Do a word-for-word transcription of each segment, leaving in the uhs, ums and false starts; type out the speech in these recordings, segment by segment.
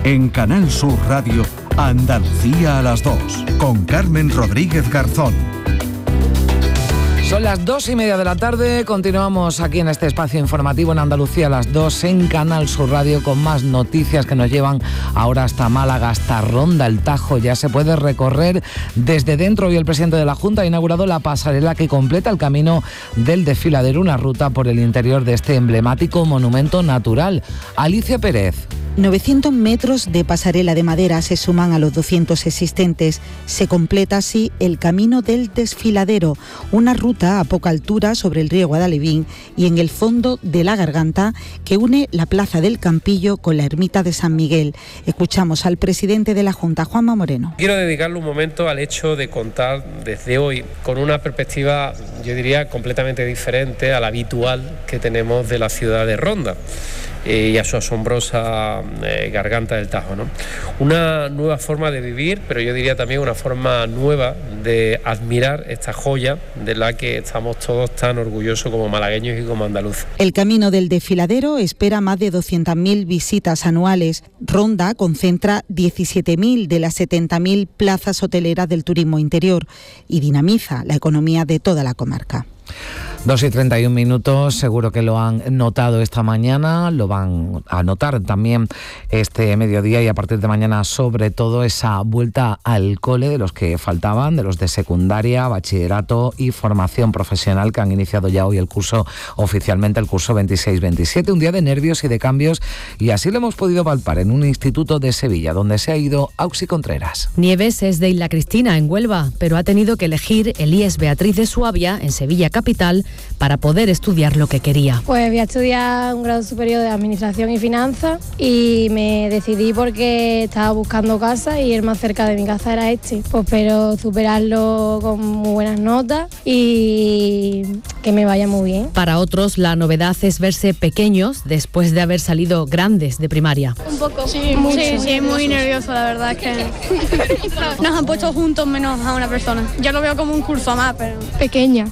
En Canal Sur Radio, Andalucía a las dos, con Carmen Rodríguez Garzón. Son las dos y media de la tarde, continuamos aquí en este espacio informativo en Andalucía a las dos en Canal Sur Radio con más noticias que nos llevan ahora hasta Málaga, hasta Ronda el Tajo. Ya se puede recorrer desde dentro y el presidente de la Junta ha inaugurado la pasarela que completa el camino del desfiladero, una ruta por el interior de este emblemático monumento natural. Alicia Pérez. novecientos metros de pasarela de madera se suman a los doscientos existentes. Se completa así el camino del desfiladero, una ruta a poca altura sobre el río Guadalevín y en el fondo de la Garganta que une la Plaza del Campillo con la Ermita de San Miguel. Escuchamos al presidente de la Junta, Juanma Moreno. Quiero dedicarle un momento al hecho de contar desde hoy con una perspectiva, yo diría, completamente diferente a la habitual que tenemos de la ciudad de Ronda y a su asombrosa eh, Garganta del Tajo, ¿no? Una nueva forma de vivir, pero yo diría también una forma nueva de admirar esta joya de la que estamos todos tan orgullosos como malagueños y como andaluces. El camino del desfiladero espera más de doscientas mil visitas anuales. Ronda concentra diecisiete mil de las setenta mil plazas hoteleras del turismo interior y dinamiza la economía de toda la comarca. dos y treinta y un minutos, seguro que lo han notado esta mañana, lo van a notar también este mediodía y a partir de mañana sobre todo esa vuelta al cole de los que faltaban, de los de secundaria, bachillerato y formación profesional que han iniciado ya hoy el curso, oficialmente el curso veintiséis veintisiete, un día de nervios y de cambios y así lo hemos podido palpar en un instituto de Sevilla donde se ha ido Auxi Contreras. Nieves es de Isla Cristina, en Huelva, pero ha tenido que elegir el I E S Beatriz de Suabia, en Sevilla capital, para poder estudiar lo que quería. Pues voy a estudiar un grado superior de Administración y Finanzas y me decidí porque estaba buscando casa y el más cerca de mi casa era este. Pues espero superarlo con muy buenas notas y que me vaya muy bien. Para otros la novedad es verse pequeños después de haber salido grandes de primaria. Un poco, sí, mucho. Sí, sí, muy nervioso, la verdad es que nos han puesto juntos menos a una persona. Yo lo veo como un curso más, pero pequeña.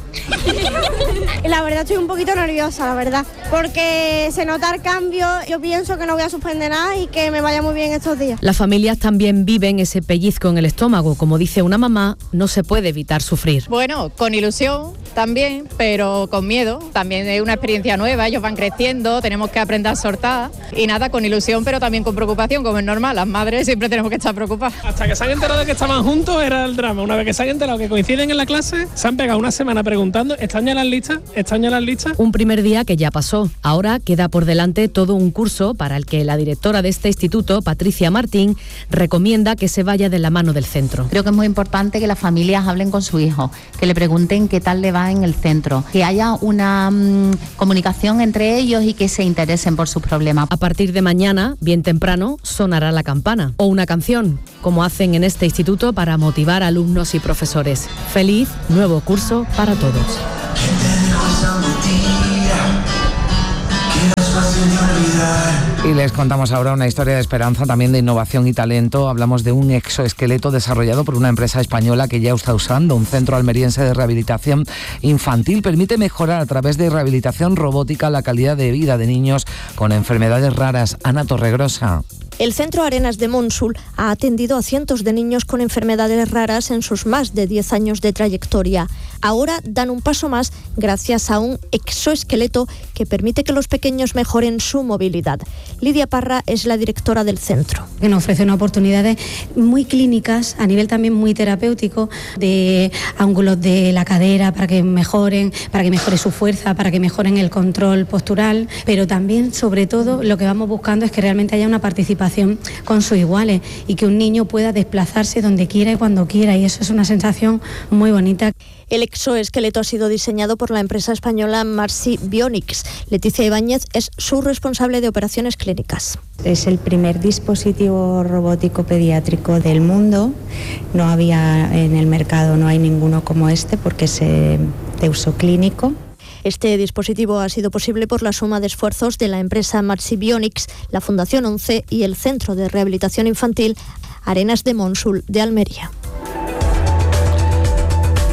La verdad estoy un poquito nerviosa, la verdad, porque se nota el cambio. Yo pienso que no voy a suspender nada y que me vaya muy bien estos días. Las familias también viven ese pellizco en el estómago. Como dice una mamá, no se puede evitar sufrir. Bueno, con ilusión también, pero con miedo. También es una experiencia nueva, ellos van creciendo, tenemos que aprender a soltar. Y nada, con ilusión, pero también con preocupación, como es normal. Las madres siempre tenemos que estar preocupadas. Hasta que se han enterado de que estaban juntos era el drama. Una vez que se han enterado que coinciden en la clase, se han pegado una semana preguntando, ¿están ya las listas? ¿Están ya las listas? Un primer día que ya pasó. Ahora queda por delante todo un curso para el que la directora de este instituto, Patricia Martín, recomienda que se vaya de la mano del centro. Creo que es muy importante que las familias hablen con su hijo, que le pregunten qué tal le va en el centro, que haya una mmm, comunicación entre ellos y que se interesen por sus problemas. A partir de mañana, bien temprano, sonará la campana o una canción, como hacen en este instituto para motivar a alumnos y profesores. Feliz nuevo curso para todos. Y les contamos ahora una historia de esperanza, también de innovación y talento. Hablamos de un exoesqueleto desarrollado por una empresa española que ya está usando. Un centro almeriense de rehabilitación infantil permite mejorar a través de rehabilitación robótica la calidad de vida de niños con enfermedades raras. Ana Torregrosa. El Centro Arenas de Monsul ha atendido a cientos de niños con enfermedades raras en sus más de diez años de trayectoria. Ahora dan un paso más gracias a un exoesqueleto que permite que los pequeños mejoren su movilidad. Lidia Parra es la directora del centro. Que nos ofrece unas oportunidades muy clínicas, a nivel también muy terapéutico, de ángulos de la cadera para que mejoren, para que mejore su fuerza, para que mejoren el control postural, pero también, sobre todo, lo que vamos buscando es que realmente haya una participación con sus iguales y que un niño pueda desplazarse donde quiera y cuando quiera, y eso es una sensación muy bonita. El exoesqueleto ha sido diseñado por la empresa española Marcy Bionics. Leticia Ibáñez es su responsable de operaciones clínicas. Es el primer dispositivo robótico pediátrico del mundo. No había en el mercado, no hay ninguno como este porque es de uso clínico. Este dispositivo ha sido posible por la suma de esfuerzos de la empresa Marcy Bionics, la Fundación once y el Centro de Rehabilitación Infantil Arenas de Monsul de Almería.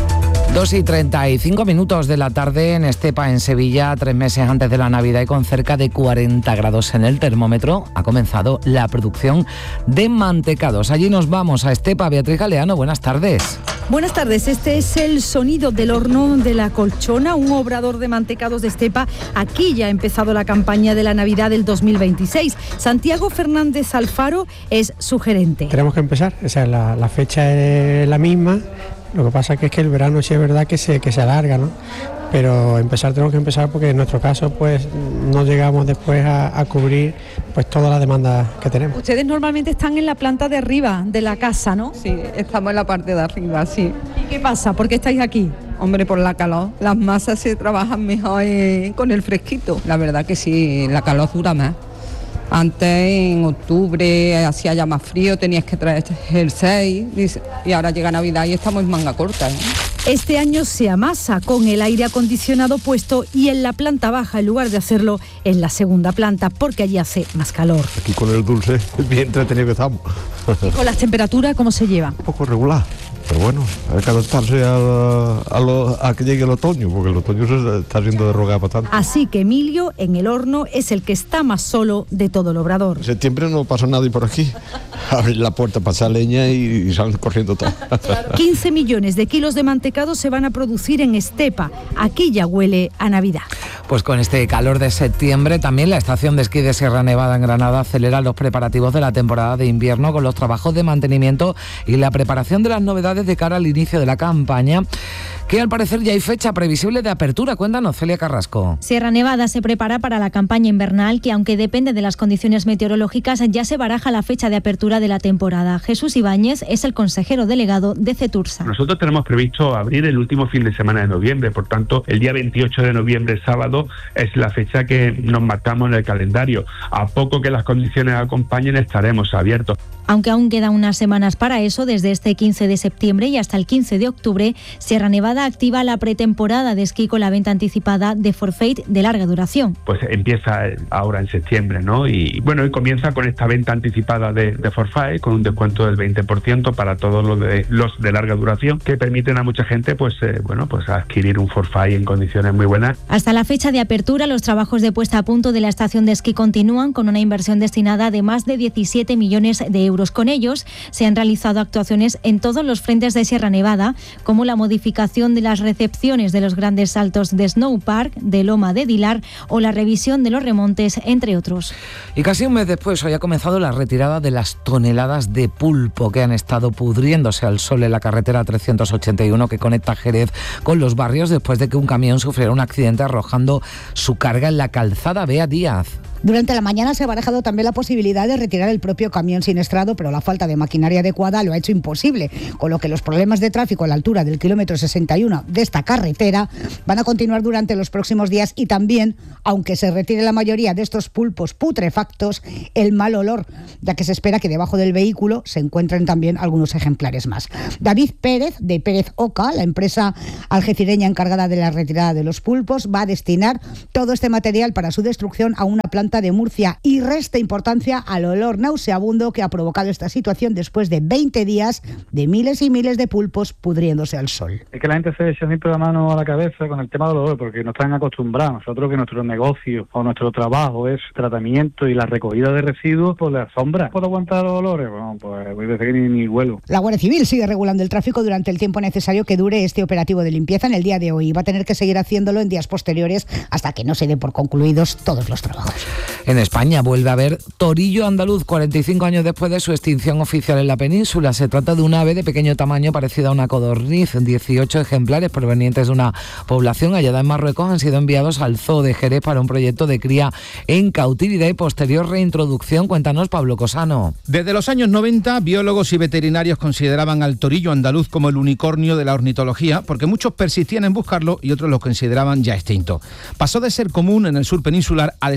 dos y treinta y cinco minutos de la tarde en Estepa, en Sevilla, tres meses antes de la Navidad y con cerca de cuarenta grados en el termómetro, ha comenzado la producción de mantecados. Allí nos vamos a Estepa. Beatriz Galeano, buenas tardes. Buenas tardes, este es el sonido del horno de la Colchona, un obrador de mantecados de Estepa. Aquí ya ha empezado la campaña de la Navidad del dos mil veintiséis. Santiago Fernández Alfaro es su gerente. Tenemos que empezar, o sea, la, la fecha es la misma, lo que pasa es que, es que el verano sí es verdad que se, que se alarga, ¿no? Pero empezar tenemos que empezar porque en nuestro caso pues no llegamos después a, a cubrir pues toda la demanda que tenemos. Ustedes normalmente están en la planta de arriba de la casa, ¿no? Sí, estamos en la parte de arriba, sí. ¿Y qué pasa? ¿Por qué estáis aquí? Hombre, por la calor. Las masas se trabajan mejor eh, con el fresquito. La verdad que sí, la calor dura más. Antes, en octubre, hacía ya más frío, tenías que traer jersey y ahora llega Navidad y estamos en manga corta, ¿eh? Este año se amasa con el aire acondicionado puesto y en la planta baja en lugar de hacerlo en la segunda planta porque allí hace más calor. Aquí con el dulce, bien entretenido que estamos. ¿Y con las temperaturas cómo se lleva? Un poco regular. Pero bueno, hay que adaptarse a, a, lo, a que llegue el otoño, porque el otoño se está haciendo de rogar bastante. Así que Emilio, en el horno, es el que está más solo de todo el obrador. En septiembre no pasa nadie por aquí. Abrir la puerta, pasar leña y, y salen corriendo todo. quince millones de kilos de mantecado se van a producir en Estepa. Aquí ya huele a Navidad. Pues con este calor de septiembre, también la estación de esquí de Sierra Nevada en Granada acelera los preparativos de la temporada de invierno con los trabajos de mantenimiento y la preparación de las novedades de cara al inicio de la campaña, que al parecer ya hay fecha previsible de apertura. Cuéntanos, Celia Carrasco. Sierra Nevada se prepara para la campaña invernal, que aunque depende de las condiciones meteorológicas, ya se baraja la fecha de apertura de la temporada. Jesús Ibáñez es el consejero delegado de Cetursa. Nosotros tenemos previsto abrir el último fin de semana de noviembre, por tanto, el día veintiocho de noviembre, sábado, es la fecha que nos marcamos en el calendario. A poco que las condiciones acompañen, estaremos abiertos. Aunque aún quedan unas semanas para eso, desde este quince de septiembre y hasta el quince de octubre, Sierra Nevada activa la pretemporada de esquí con la venta anticipada de forfait de larga duración. Pues empieza ahora en septiembre, ¿no? Y bueno, y comienza con esta venta anticipada de, de forfait, con un descuento del veinte por ciento para todos los de, los de larga duración, que permiten a mucha gente, pues eh, bueno, pues adquirir un forfait en condiciones muy buenas. Hasta la fecha de apertura, los trabajos de puesta a punto de la estación de esquí continúan con una inversión destinada de más de diecisiete millones de euros. Con ellos se han realizado actuaciones en todos los frentes de Sierra Nevada, como la modificación de las recepciones de los grandes saltos de Snowpark, de Loma de Dilar o la revisión de los remontes, entre otros. Y casi un mes después, hoy ha comenzado la retirada de las toneladas de pulpo que han estado pudriéndose al sol en la carretera trescientos ochenta y uno que conecta Jerez con los barrios después de que un camión sufriera un accidente arrojando su carga en la calzada. Bea Díaz. Durante la mañana se ha barajado también la posibilidad de retirar el propio camión siniestrado, pero la falta de maquinaria adecuada lo ha hecho imposible, con lo que los problemas de tráfico a la altura del kilómetro sesenta y uno de esta carretera van a continuar durante los próximos días y también, aunque se retire la mayoría de estos pulpos putrefactos, el mal olor, ya que se espera que debajo del vehículo se encuentren también algunos ejemplares más. David Pérez, de Pérez Oca, la empresa algecireña encargada de la retirada de los pulpos, va a destinar todo este material para su destrucción a una planta de Murcia y resta importancia al olor nauseabundo que ha provocado esta situación después de veinte días de miles y miles de pulpos pudriéndose al sol. Es que la gente se echa siempre la mano a la cabeza con el tema del olor, porque no están acostumbrados. Nosotros, que nuestro negocio o nuestro trabajo es tratamiento y la recogida de residuos, pues le asombra. ¿Puedo aguantar los olores? Bueno, pues voy a decir que ni, ni huelo. La Guardia Civil sigue regulando el tráfico durante el tiempo necesario que dure este operativo de limpieza en el día de hoy y va a tener que seguir haciéndolo en días posteriores hasta que no se dé por concluidos todos los trabajos. En España vuelve a haber torillo andaluz cuarenta y cinco años después de su extinción oficial en la península. Se trata de un ave de pequeño tamaño parecida a una codorniz. dieciocho ejemplares provenientes de una población hallada en Marruecos han sido enviados al Zoo de Jerez para un proyecto de cría en cautividad y posterior reintroducción. Cuéntanos, Pablo Cosano. Desde los años noventa, biólogos y veterinarios consideraban al torillo andaluz como el unicornio de la ornitología, porque muchos persistían en buscarlo y otros lo consideraban ya extinto. Pasó de ser común en el sur peninsular a desaparecer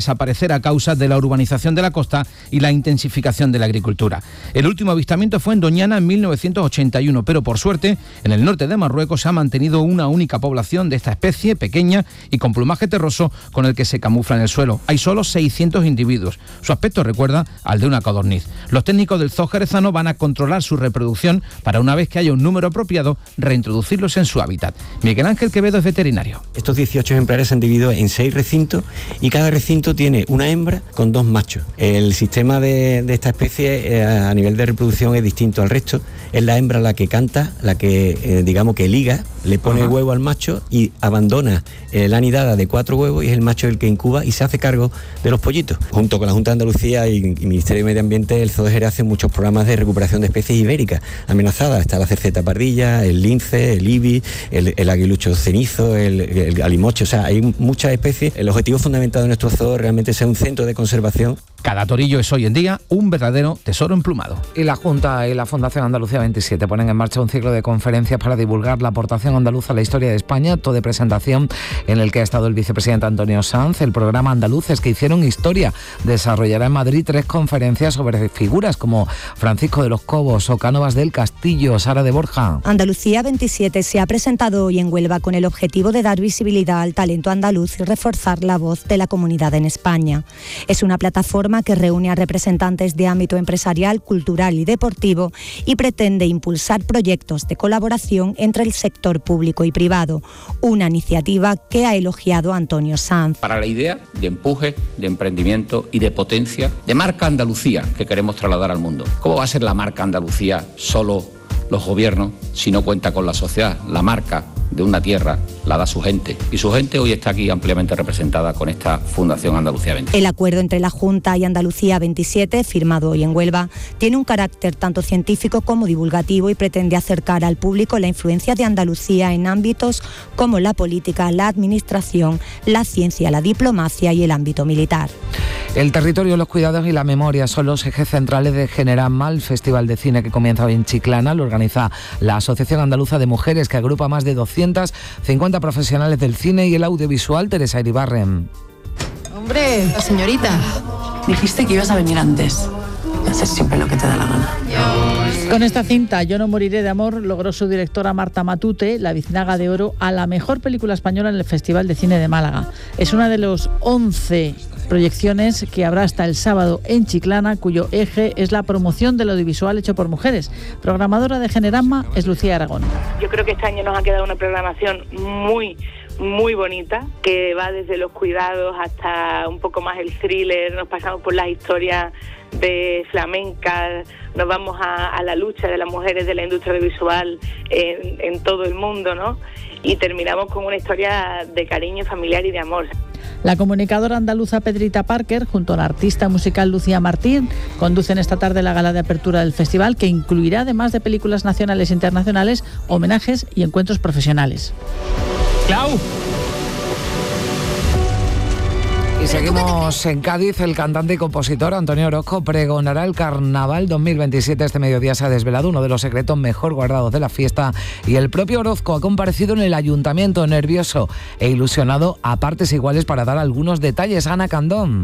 ser a causa de la urbanización de la costa y la intensificación de la agricultura. El último avistamiento fue en Doñana en mil novecientos ochenta y uno, pero por suerte en el norte de Marruecos se ha mantenido una única población de esta especie pequeña y con plumaje terroso con el que se camufla en el suelo. Hay solo seiscientos individuos. Su aspecto recuerda al de una codorniz. Los técnicos del zoo jerezano van a controlar su reproducción para, una vez que haya un número apropiado, reintroducirlos en su hábitat. Miguel Ángel Quevedo es veterinario. Estos dieciocho ejemplares se han dividido en seis recintos y cada recinto tiene una hembra con dos machos. El sistema de, de esta especie eh, a nivel de reproducción es distinto al resto. Es la hembra la que canta, la que eh, digamos que liga, le pone Ajá. huevo al macho y abandona eh, la nidada de cuatro huevos y es el macho el que incuba y se hace cargo de los pollitos. Junto con la Junta de Andalucía y, y Ministerio de Medio Ambiente, el Zoo de Jerez hace muchos programas de recuperación de especies ibéricas amenazadas. Está la cerceta pardilla, el lince, el ibis, el, el aguilucho cenizo, el, el alimoche, o sea, hay muchas especies. El objetivo fundamental de nuestro zoo es realmente ser un centro de conservación. Cada torillo es hoy en día un verdadero tesoro emplumado. Y la Junta y la Fundación Andalucía veintisiete ponen en marcha un ciclo de conferencias para divulgar la aportación andaluza a la historia de España, acto de presentación en el que ha estado el vicepresidente Antonio Sanz. El programa Andaluces que hicieron historia desarrollará en Madrid tres conferencias sobre figuras como Francisco de los Cobos o Cánovas del Castillo. Sara de Borja. Andalucía veintisiete se ha presentado hoy en Huelva con el objetivo de dar visibilidad al talento andaluz y reforzar la voz de la comunidad en España. Es una plataforma que reúne a representantes de ámbito empresarial, cultural y deportivo y pretende impulsar proyectos de colaboración entre el sector público y privado, una iniciativa que ha elogiado Antonio Sanz. Para la idea de empuje, de emprendimiento y de potencia, de marca Andalucía que queremos trasladar al mundo. ¿Cómo va a ser la marca Andalucía solo los gobiernos si no cuenta con la sociedad? La marca de una tierra la da su gente y su gente hoy está aquí ampliamente representada con esta Fundación Andalucía veintisiete. El acuerdo entre la Junta y Andalucía veintisiete, firmado hoy en Huelva, tiene un carácter tanto científico como divulgativo y pretende acercar al público la influencia de Andalucía en ámbitos como la política, la administración, la ciencia, la diplomacia y el ámbito militar. El territorio, los cuidados y la memoria son los ejes centrales de Generama, el festival de cine que comienza hoy en Chiclana. Lo organiza la Asociación Andaluza de Mujeres, que agrupa más de doscientas cincuenta profesionales del cine y el audiovisual. Teresa Iribarren. Hombre, la señorita, dijiste que ibas a venir antes. Haces siempre lo que te da la gana. Con esta cinta, Yo no moriré de amor, logró su directora Marta Matute la Biznaga de Oro a la mejor película española en el Festival de Cine de Málaga. Es una de los once proyecciones que habrá hasta el sábado en Chiclana, cuyo eje es la promoción del audiovisual hecho por mujeres. Programadora de Generama es Lucía Aragón. Yo creo que este año nos ha quedado una programación muy muy bonita, que va desde los cuidados hasta un poco más el thriller. Nos pasamos por las historias de flamenca, nos vamos a, a la lucha de las mujeres de la industria audiovisual en, en todo el mundo, ¿no? Y terminamos con una historia de cariño familiar y de amor. La comunicadora andaluza Pedrita Parker, junto a la artista musical Lucía Martín, conducen esta tarde la gala de apertura del festival, que incluirá, además de películas nacionales e internacionales, homenajes y encuentros profesionales. ¡Clau! Y seguimos en Cádiz. El cantante y compositor Antonio Orozco pregonará el Carnaval dos mil veintisiete. Este mediodía se ha desvelado uno de los secretos mejor guardados de la fiesta y el propio Orozco ha comparecido en el ayuntamiento, nervioso e ilusionado a partes iguales para dar algunos detalles. Ana Candón.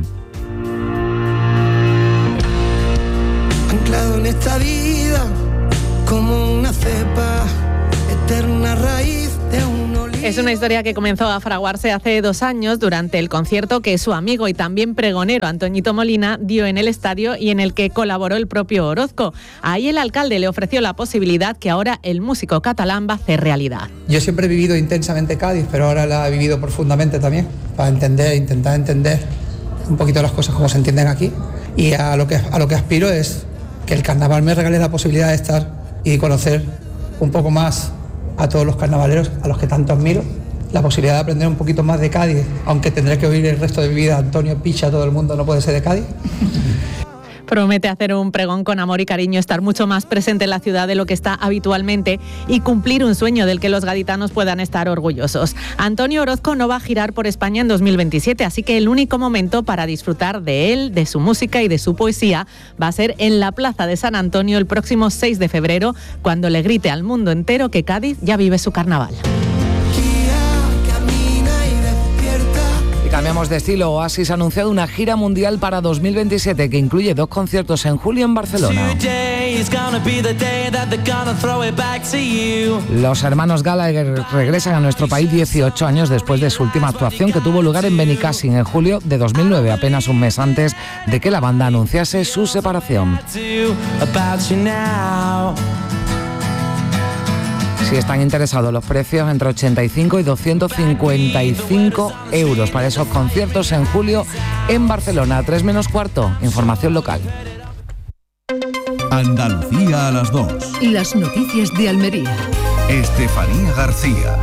Anclado en esta vida como una cepa, eterna raíz de un olivo. Es una historia que comenzó a fraguarse hace dos años durante el concierto que su amigo y también pregonero Antoñito Molina dio en el estadio y en el que colaboró el propio Orozco. Ahí el alcalde le ofreció la posibilidad que ahora el músico catalán va a hacer realidad. Yo siempre he vivido intensamente Cádiz, pero ahora la he vivido profundamente también, para entender, intentar entender un poquito las cosas como se entienden aquí. Y a lo que, a lo que aspiro es que el carnaval me regale la posibilidad de estar y conocer un poco más a todos los carnavaleros a los que tanto admiro, la posibilidad de aprender un poquito más de Cádiz, aunque tendré que oír el resto de mi vida Antonio Picha, todo el mundo no puede ser de Cádiz. Promete hacer un pregón con amor y cariño, estar mucho más presente en la ciudad de lo que está habitualmente y cumplir un sueño del que los gaditanos puedan estar orgullosos. Antonio Orozco no va a girar por España en dos mil veintisiete, así que el único momento para disfrutar de él, de su música y de su poesía va a ser en la Plaza de San Antonio el próximo seis de febrero, cuando le grite al mundo entero que Cádiz ya vive su carnaval. Cambiamos de estilo. Oasis ha anunciado una gira mundial para dos mil veintisiete que incluye dos conciertos en julio en Barcelona. Los hermanos Gallagher regresan a nuestro país dieciocho años después de su última actuación, que tuvo lugar en Benicàssim en julio de dos mil nueve, apenas un mes antes de que la banda anunciase su separación. Si están interesados los precios, entre ochenta y cinco y doscientos cincuenta y cinco euros para esos conciertos en julio en Barcelona. tres menos cuarto, información local. Andalucía a las dos. Las noticias de Almería. Estefanía García.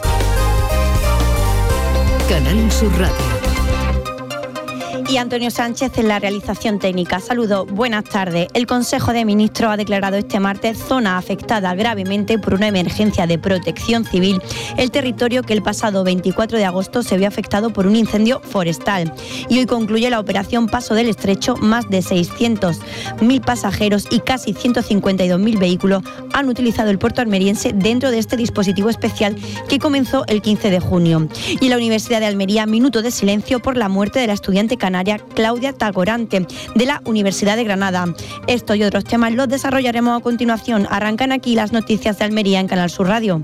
Canal Sur Radio. Y Antonio Sánchez en la realización técnica. Saludos, buenas tardes. El Consejo de Ministros ha declarado este martes zona afectada gravemente por una emergencia de protección civil el territorio que el pasado veinticuatro de agosto se vio afectado por un incendio forestal. Y hoy concluye la operación Paso del Estrecho. Más de seiscientos mil pasajeros y casi ciento cincuenta y dos mil vehículos han utilizado el puerto almeriense dentro de este dispositivo especial que comenzó el quince de junio. Y en la Universidad de Almería, minuto de silencio por la muerte de la estudiante canaria Claudia Tagorante, de la Universidad de Granada. Esto y otros temas los desarrollaremos a continuación. Arrancan aquí las noticias de Almería en Canal Sur Radio.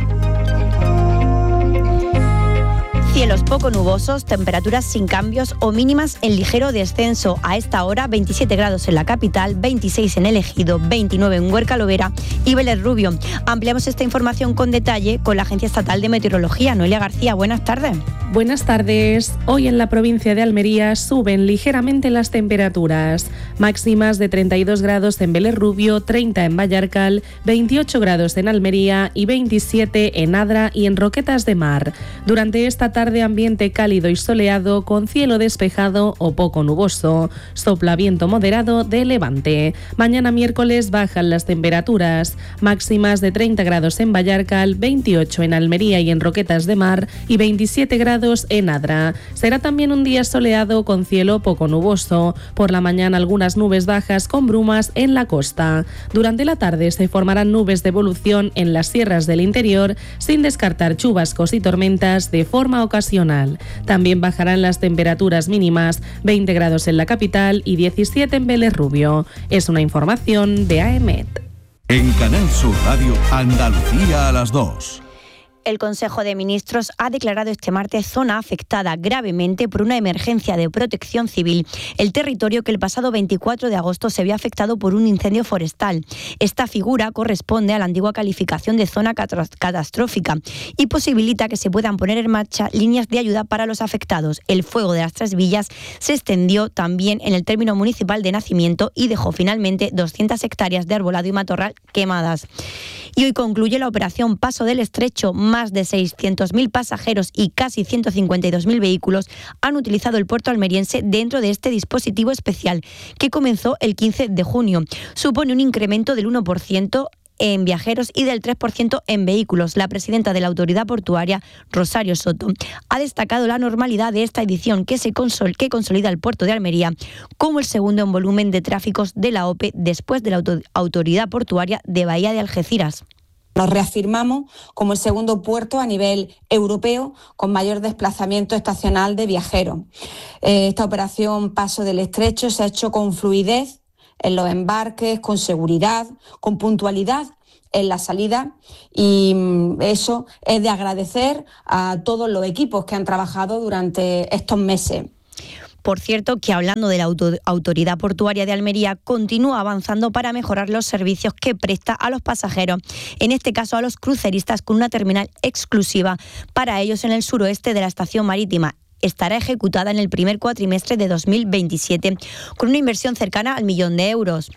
Cielos poco nubosos, temperaturas sin cambios o mínimas en ligero descenso. A esta hora, veintisiete grados en la capital, veintiséis en El Ejido, veintinueve en Huerca Lovera y Vélez Rubio. Ampliamos esta información con detalle con la Agencia Estatal de Meteorología. Noelia García, buenas tardes. Buenas tardes. Hoy en la provincia de Almería suben ligeramente las temperaturas. Máximas de treinta y dos grados en Vélez Rubio, treinta en Vallarcal, veintiocho grados en Almería y veintisiete en Adra y en Roquetas de Mar. Durante esta tarde ambiente cálido y soleado con cielo despejado o poco nuboso. Sopla viento moderado de levante. Mañana miércoles bajan las temperaturas. Máximas de treinta grados en Vallarcal, veintiocho en Almería y en Roquetas de Mar y veintisiete grados en Adra. Será también un día soleado con cielo poco nuboso. Por la mañana algunas nubes bajas con brumas en la costa. Durante la tarde se formarán nubes de evolución en las sierras del interior, sin descartar chubascos y tormentas de forma ocasional. También bajarán las temperaturas mínimas, veinte grados en la capital y diecisiete en Vélez Rubio. Es una información de A E M E T. En Canal Sur Radio, Andalucía a las dos. El Consejo de Ministros ha declarado este martes zona afectada gravemente por una emergencia de protección civil el territorio que el pasado veinticuatro de agosto se vio afectado por un incendio forestal. Esta figura corresponde a la antigua calificación de zona catastrófica y posibilita que se puedan poner en marcha líneas de ayuda para los afectados. El fuego de las Tres Villas se extendió también en el término municipal de Nacimiento y dejó finalmente doscientas hectáreas de arbolado y matorral quemadas. Y hoy concluye la operación Paso del Estrecho. Más de seiscientos mil pasajeros y casi ciento cincuenta y dos mil vehículos han utilizado el puerto almeriense dentro de este dispositivo especial que comenzó el quince de junio. Supone un incremento del uno por ciento en viajeros y del tres por ciento en vehículos. La presidenta de la Autoridad Portuaria, Rosario Soto, ha destacado la normalidad de esta edición que, se consol- que consolida el puerto de Almería como el segundo en volumen de tráficos de la O P E después de la Auto- Autoridad Portuaria de Bahía de Algeciras. Nos reafirmamos como el segundo puerto a nivel europeo con mayor desplazamiento estacional de viajeros. Esta operación Paso del Estrecho se ha hecho con fluidez en los embarques, con seguridad, con puntualidad en la salida, y eso es de agradecer a todos los equipos que han trabajado durante estos meses. Por cierto, que hablando de la auto- Autoridad Portuaria de Almería, continúa avanzando para mejorar los servicios que presta a los pasajeros, en este caso a los cruceristas, con una terminal exclusiva para ellos en el suroeste de la estación marítima. Estará ejecutada en el primer cuatrimestre de dos mil veintisiete, con una inversión cercana al millón de euros.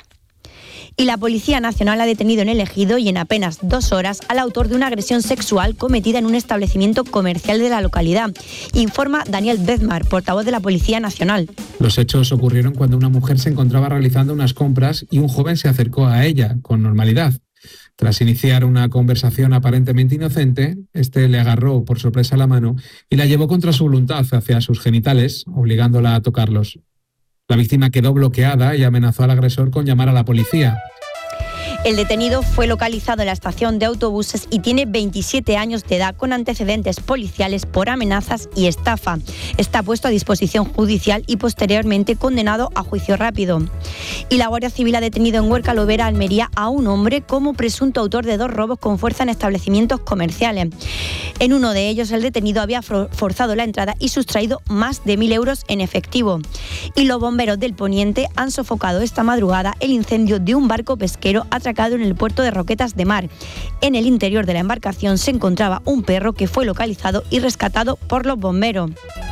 Y la Policía Nacional ha detenido en El Ejido y en apenas dos horas al autor de una agresión sexual cometida en un establecimiento comercial de la localidad, informa Daniel Bedmar, portavoz de la Policía Nacional. Los hechos ocurrieron cuando una mujer se encontraba realizando unas compras y un joven se acercó a ella con normalidad. Tras iniciar una conversación aparentemente inocente, este le agarró por sorpresa la mano y la llevó contra su voluntad hacia sus genitales, obligándola a tocarlos. La víctima quedó bloqueada y amenazó al agresor con llamar a la policía. El detenido fue localizado en la estación de autobuses y tiene veintisiete años de edad con antecedentes policiales por amenazas y estafa. Está puesto a disposición judicial y posteriormente condenado a juicio rápido. Y la Guardia Civil ha detenido en Huerca Lovera, Almería, a un hombre como presunto autor de dos robos con fuerza en establecimientos comerciales. En uno de ellos, el detenido había forzado la entrada y sustraído más de mil euros en efectivo. Y los bomberos del Poniente han sofocado esta madrugada el incendio de un barco pesquero atracado en el puerto de Roquetas de Mar. En el interior de la embarcación se encontraba un perro que fue localizado y rescatado por los bomberos.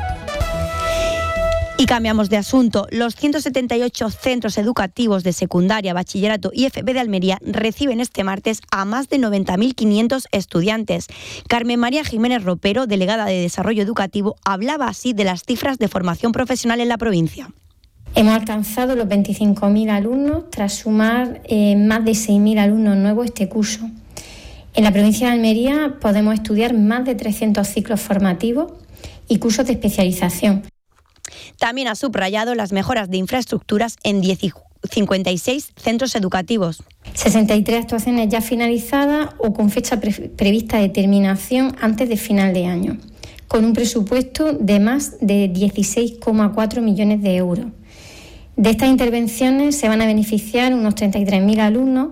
Y cambiamos de asunto. Los ciento setenta y ocho centros educativos de secundaria, bachillerato y F P de Almería reciben este martes a más de noventa mil quinientos estudiantes. Carmen María Jiménez Ropero, delegada de Desarrollo Educativo, hablaba así de las cifras de formación profesional en la provincia. Hemos alcanzado los veinticinco mil alumnos tras sumar eh, más de seis mil alumnos nuevos este curso. En la provincia de Almería podemos estudiar más de trescientos ciclos formativos y cursos de especialización. También ha subrayado las mejoras de infraestructuras en cincuenta y seis centros educativos. sesenta y tres actuaciones ya finalizadas o con fecha pre- prevista de terminación antes de final de año, con un presupuesto de más de dieciséis coma cuatro millones de euros. De estas intervenciones se van a beneficiar unos treinta y tres mil alumnos.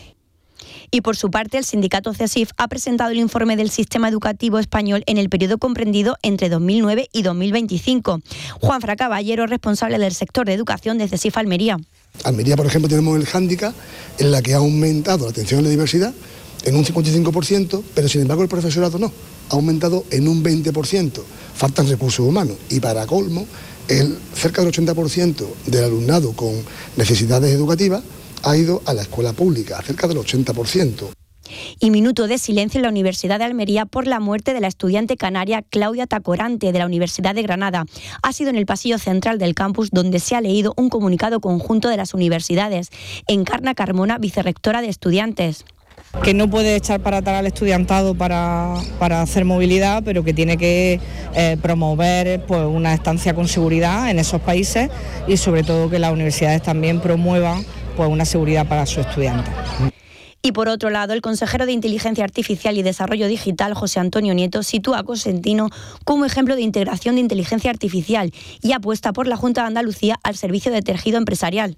Y por su parte, el sindicato CESIF ha presentado el informe del sistema educativo español en el periodo comprendido entre dos mil nueve y dos mil veinticinco. Juan Fra Caballero, responsable del sector de educación de CESIF Almería. Almería, por ejemplo, tenemos el hándicap en la que ha aumentado la atención a la diversidad en un cincuenta y cinco por ciento, pero sin embargo el profesorado no, ha aumentado en un veinte por ciento. Faltan recursos humanos y para colmo, el cerca del ochenta por ciento del alumnado con necesidades educativas ha ido a la escuela pública, cerca del ochenta por ciento. Y minuto de silencio en la Universidad de Almería por la muerte de la estudiante canaria Claudia Tacorante de la Universidad de Granada. Ha sido en el pasillo central del campus donde se ha leído un comunicado conjunto de las universidades. Encarna Carmona, vicerrectora de estudiantes. Que no puede echar para atrás al estudiantado para, para hacer movilidad, pero que tiene que eh, promover pues, una estancia con seguridad en esos países y sobre todo que las universidades también promuevan pues, una seguridad para sus estudiantes. Y por otro lado, el consejero de Inteligencia Artificial y Desarrollo Digital, José Antonio Nieto, sitúa a Cosentino como ejemplo de integración de inteligencia artificial y apuesta por la Junta de Andalucía al servicio de tejido empresarial.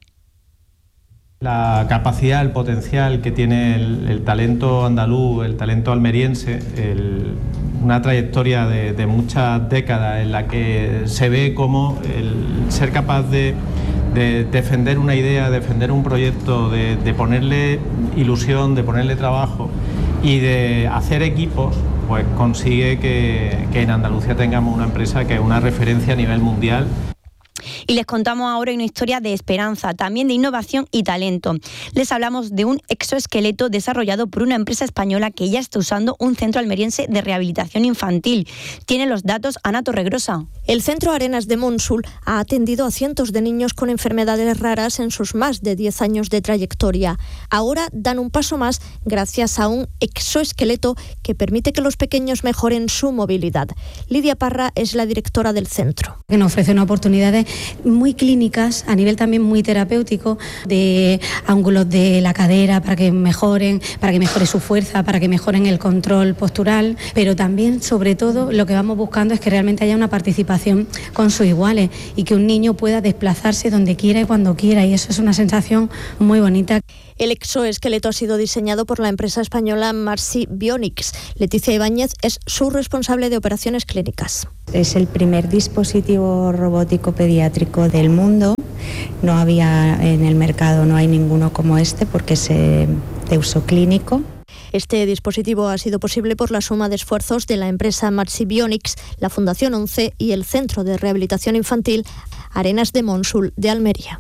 La capacidad, el potencial que tiene el, el talento andaluz, el talento almeriense, el, una trayectoria de, de muchas décadas en la que se ve como el ser capaz de, de defender una idea, defender un proyecto, de, de ponerle ilusión, de ponerle trabajo y de hacer equipos, pues consigue que, que en Andalucía tengamos una empresa que es una referencia a nivel mundial. Y les contamos ahora una historia de esperanza, también de innovación y talento. Les hablamos de un exoesqueleto desarrollado por una empresa española que ya está usando un centro almeriense de rehabilitación infantil. Tiene los datos Ana Torregrosa. El Centro Arenas de Monsul ha atendido a cientos de niños con enfermedades raras en sus más de diez años de trayectoria. Ahora dan un paso más gracias a un exoesqueleto que permite que los pequeños mejoren su movilidad. Lidia Parra es la directora del centro. Que nos ofrece una oportunidad de muy clínicas, a nivel también muy terapéutico, de ángulos de la cadera para que mejoren, para que mejore su fuerza, para que mejoren el control postural, pero también, sobre todo, lo que vamos buscando es que realmente haya una participación con sus iguales y que un niño pueda desplazarse donde quiera y cuando quiera, y eso es una sensación muy bonita. El exoesqueleto ha sido diseñado por la empresa española Marcy Bionics. Leticia Ibáñez es su responsable de operaciones clínicas. Es el primer dispositivo robótico pediátrico del mundo. No había en el mercado, no hay ninguno como este porque es de uso clínico. Este dispositivo ha sido posible por la suma de esfuerzos de la empresa Marcy Bionics, la Fundación ONCE y el Centro de Rehabilitación Infantil Arenas de Monsul de Almería.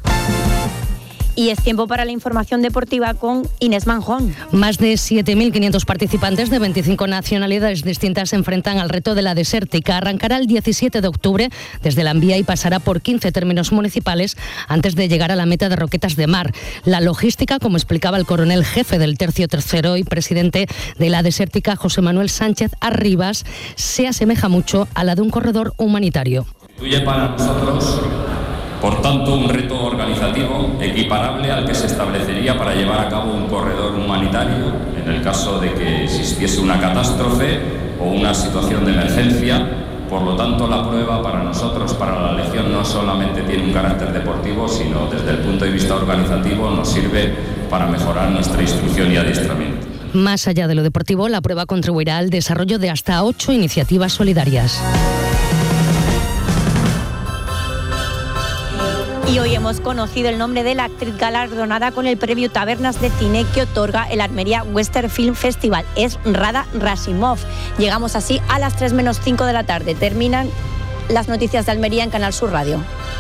Y es tiempo para la información deportiva con Inés Manjón. Más de siete mil quinientos participantes de veinticinco nacionalidades distintas se enfrentan al reto de la desértica. Arrancará el diecisiete de octubre desde la Envía y pasará por quince términos municipales antes de llegar a la meta de Roquetas de Mar. La logística, como explicaba el coronel jefe del Tercio Tercero y presidente de la desértica, José Manuel Sánchez Arribas, se asemeja mucho a la de un corredor humanitario. Incluye para nosotros Por tanto, un reto organizativo equiparable al que se establecería para llevar a cabo un corredor humanitario en el caso de que existiese una catástrofe o una situación de emergencia. Por lo tanto, la prueba para nosotros, para la Legión, no solamente tiene un carácter deportivo, sino desde el punto de vista organizativo nos sirve para mejorar nuestra instrucción y adiestramiento. Más allá de lo deportivo, la prueba contribuirá al desarrollo de hasta ocho iniciativas solidarias. Y hoy hemos conocido el nombre de la actriz galardonada con el premio Tabernas de Cine que otorga el Almería Western Film Festival. Es Rada Rasimov. Llegamos así a las tres menos cinco de la tarde. Terminan las noticias de Almería en Canal Sur Radio.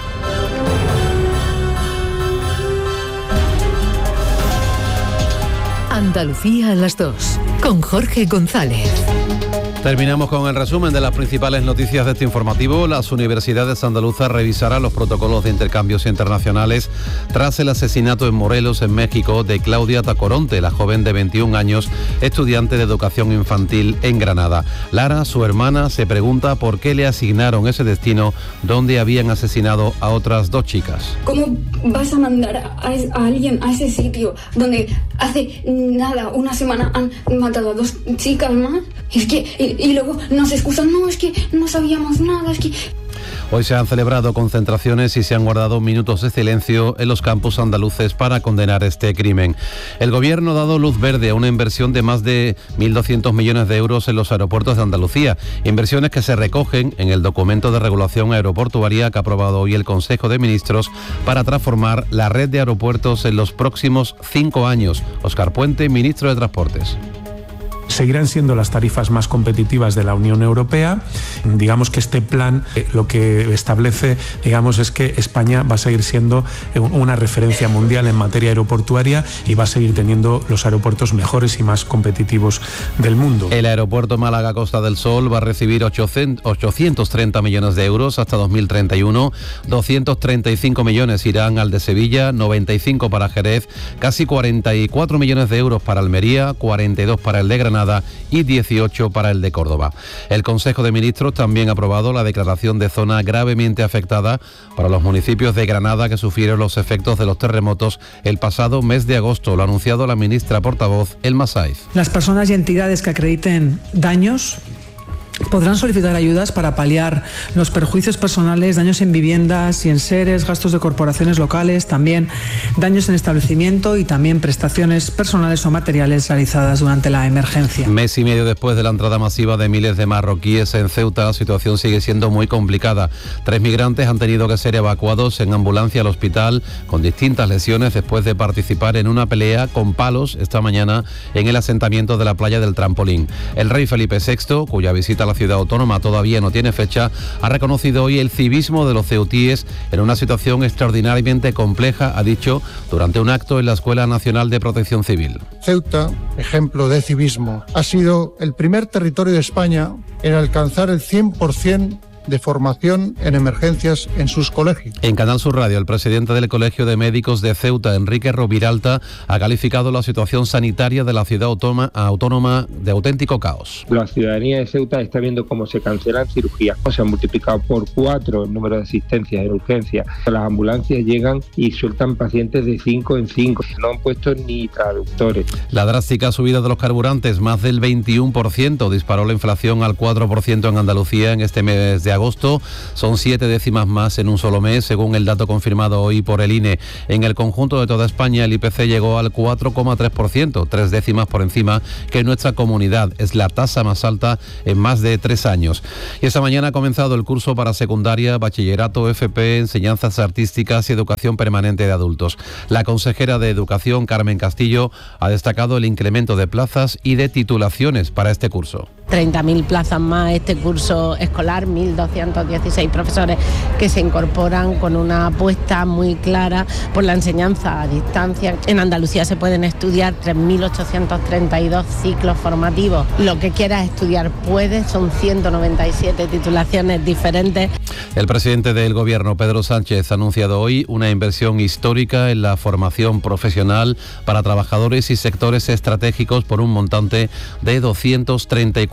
Andalucía a las dos, con Jorge González. Terminamos con el resumen de las principales noticias de este informativo. Las universidades andaluzas revisarán los protocolos de intercambios internacionales tras el asesinato en Morelos, en México, de Claudia Tacoronte, la joven de veintiún años, estudiante de educación infantil en Granada. Lara, su hermana, se pregunta por qué le asignaron ese destino donde habían asesinado a otras dos chicas. ¿Cómo vas a mandar a, a alguien a ese sitio donde hace nada, una semana, han matado a dos chicas más? Es que... Y, y luego nos excusan, no, es que no sabíamos nada, es que... Hoy se han celebrado concentraciones y se han guardado minutos de silencio en los campus andaluces para condenar este crimen. El Gobierno ha dado luz verde a una inversión de más de mil doscientos millones de euros en los aeropuertos de Andalucía, inversiones que se recogen en el documento de regulación aeroportuaria que ha aprobado hoy el Consejo de Ministros para transformar la red de aeropuertos en los próximos cinco años. Óscar Puente, ministro de Transportes. Seguirán siendo las tarifas más competitivas de la Unión Europea. Digamos que este plan eh, lo que establece, digamos, es que España va a seguir siendo una referencia mundial en materia aeroportuaria y va a seguir teniendo los aeropuertos mejores y más competitivos del mundo. El aeropuerto Málaga Costa del Sol va a recibir ochocientos treinta millones de euros hasta dos mil treinta y uno, doscientos treinta y cinco millones irán al de Sevilla, noventa y cinco para Jerez, casi cuarenta y cuatro millones de euros para Almería, cuarenta y dos para el de Granada y dieciocho para el de Córdoba. El Consejo de Ministros también ha aprobado la declaración de zona gravemente afectada para los municipios de Granada que sufrieron los efectos de los terremotos el pasado mes de agosto. Lo ha anunciado la ministra portavoz Elma Saiz. Las personas y entidades que acrediten daños podrán solicitar ayudas para paliar los perjuicios personales, daños en viviendas y en seres, gastos de corporaciones locales, también daños en establecimiento y también prestaciones personales o materiales realizadas durante la emergencia. Mes y medio después de la entrada masiva de miles de marroquíes en Ceuta, la situación sigue siendo muy complicada. Tres migrantes han tenido que ser evacuados en ambulancia al hospital con distintas lesiones después de participar en una pelea con palos esta mañana en el asentamiento de la playa del Trampolín. El rey Felipe sexto, cuya visita a la ciudad autónoma todavía no tiene fecha, ha reconocido hoy el civismo de los ceutíes en una situación extraordinariamente compleja, ha dicho, durante un acto en la Escuela Nacional de Protección Civil. Ceuta, ejemplo de civismo, ha sido el primer territorio de España en alcanzar el cien por ciento de formación en emergencias en sus colegios. En Canal Sur Radio, el presidente del Colegio de Médicos de Ceuta, Enrique Roviralta, ha calificado la situación sanitaria de la ciudad autónoma, autónoma de auténtico caos. La ciudadanía de Ceuta está viendo cómo se cancelan cirugías, se han multiplicado por cuatro el número de asistencias en urgencias. Las ambulancias llegan y sueltan pacientes de cinco en cinco. No han puesto ni traductores. La drástica subida de los carburantes, más del veintiuno por ciento, disparó la inflación al cuatro por ciento en Andalucía en este mes de agosto. Son siete décimas más en un solo mes, según el dato confirmado hoy por el I N E. En el conjunto de toda España, el I P C llegó al cuatro coma tres por ciento, tres décimas por encima que en nuestra comunidad. Es la tasa más alta en más de tres años. Y esta mañana ha comenzado el curso para secundaria, bachillerato, F P, enseñanzas artísticas y educación permanente de adultos. La consejera de Educación, Carmen Castillo, ha destacado el incremento de plazas y de titulaciones para este curso. treinta mil plazas más este curso escolar, mil doscientos dieciséis profesores que se incorporan con una apuesta muy clara por la enseñanza a distancia. En Andalucía se pueden estudiar tres mil ochocientos treinta y dos ciclos formativos. Lo que quieras estudiar puedes, son ciento noventa y siete titulaciones diferentes. El presidente del Gobierno, Pedro Sánchez, ha anunciado hoy una inversión histórica en la formación profesional para trabajadores y sectores estratégicos por un montante de doscientos treinta y cuatro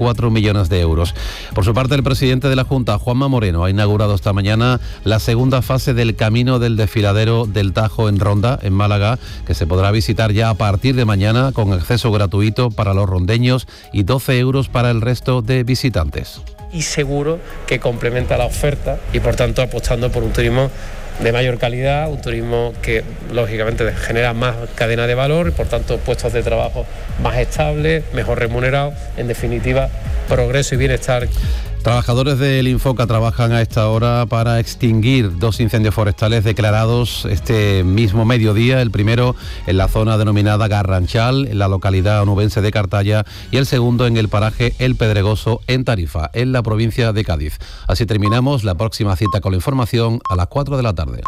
veinticuatro millones de euros. Por su parte, el presidente de la Junta, Juanma Moreno, ha inaugurado esta mañana la segunda fase del Camino del Desfiladero del Tajo en Ronda, en Málaga, que se podrá visitar ya a partir de mañana con acceso gratuito para los rondeños y doce euros para el resto de visitantes. Y seguro que complementa la oferta y por tanto apostando por un turismo de mayor calidad, un turismo que lógicamente genera más cadena de valor y por tanto puestos de trabajo más estables, mejor remunerados, en definitiva progreso y bienestar. Trabajadores del Infoca trabajan a esta hora para extinguir dos incendios forestales declarados este mismo mediodía, el primero en la zona denominada Garranchal, en la localidad onubense de Cartaya, y el segundo en el paraje El Pedregoso, en Tarifa, en la provincia de Cádiz. Así terminamos. La próxima cita con la información a las cuatro de la tarde.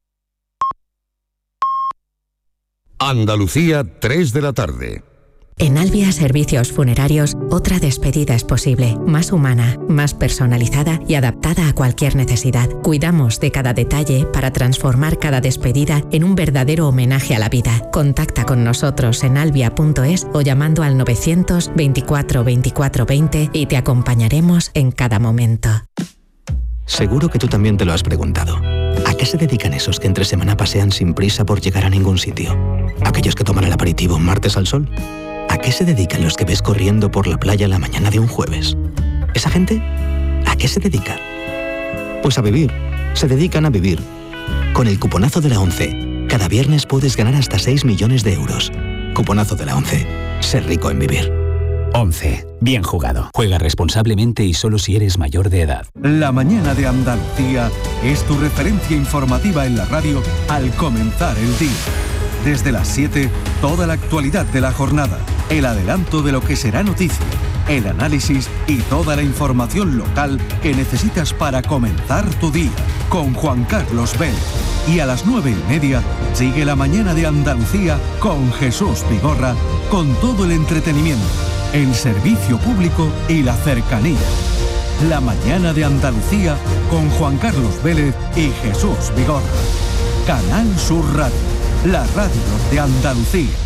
Andalucía, tres de la tarde. En Albia Servicios Funerarios, otra despedida es posible, más humana, más personalizada y adaptada a cualquier necesidad. Cuidamos de cada detalle para transformar cada despedida en un verdadero homenaje a la vida. Contacta con nosotros en albia punto es o llamando al novecientos veinticuatro veinticuatro veinte y te acompañaremos en cada momento. Seguro que tú también te lo has preguntado. ¿A qué se dedican esos que entre semana pasean sin prisa por llegar a ningún sitio? ¿Aquellos que toman el aperitivo martes al sol? ¿A qué se dedican los que ves corriendo por la playa la mañana de un jueves? ¿Esa gente? ¿A qué se dedica? Pues a vivir. Se dedican a vivir. Con el cuponazo de la ONCE, cada viernes puedes ganar hasta seis millones de euros. Cuponazo de la ONCE. Ser rico en vivir. ONCE. Bien jugado. Juega responsablemente y solo si eres mayor de edad. La mañana de Andalucía es tu referencia informativa en la radio al comenzar el día. Desde las siete, toda la actualidad de la jornada, el adelanto de lo que será noticia, el análisis y toda la información local que necesitas para comenzar tu día, con Juan Carlos Vélez. Y a las nueve y media, sigue la mañana de Andalucía con Jesús Vigorra, con todo el entretenimiento, el servicio público y la cercanía. La mañana de Andalucía con Juan Carlos Vélez y Jesús Vigorra. Canal Sur Radio. La radio de Andalucía.